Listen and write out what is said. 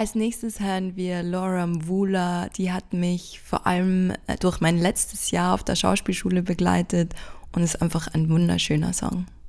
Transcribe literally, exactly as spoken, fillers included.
Als nächstes hören wir Laura Mvula. Die hat mich vor allem durch mein letztes Jahr auf der Schauspielschule begleitet und ist einfach ein wunderschöner Song.